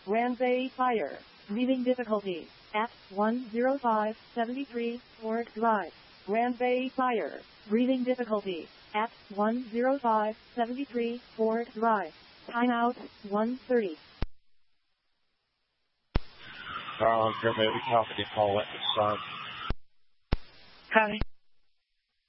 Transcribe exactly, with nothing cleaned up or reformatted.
Grand Bay Fire. Breathing difficulty at one oh five seventy-three Ford Drive. Grand Bay Fire. Breathing difficulty at one oh five seventy-three Ford Drive. Timeout one thirty. Carl, Grand Bay, we copy the call at the start. Copy.